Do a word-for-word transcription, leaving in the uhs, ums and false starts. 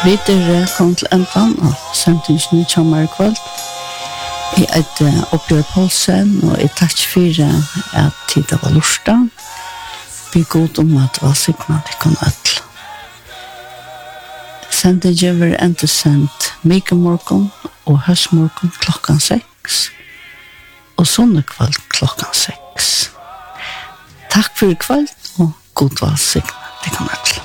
Vi er kommet til endan og sendingen i Tjommar kveld. Jeg er Oppgjør Poulsen, og jeg takk for at tida var lorsta. Vi er god om at det var sikkert vi kan ødel. Sendingen var enda sendt Mikkemorgon og Høstmorgon klokkan seks, og Sondekveld klokkan seks. Takk for i kveld, og god var sikkert vi kan ødel.